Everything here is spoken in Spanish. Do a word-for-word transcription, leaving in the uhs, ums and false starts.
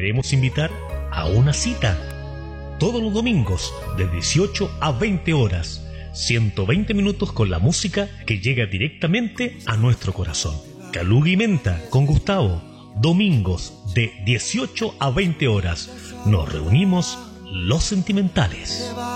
queremos invitar a una cita. Todos los domingos, de dieciocho a veinte horas, ciento veinte minutos con la música que llega directamente a nuestro corazón. Caluga y Menta con Gustavo, domingos de dieciocho a veinte horas. Nos reunimos los sentimentales.